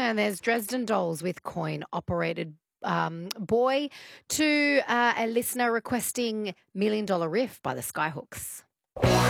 And there's Dresden Dolls with Coin Operated Boy to a listener requesting $1 Million Riff by the Skyhooks.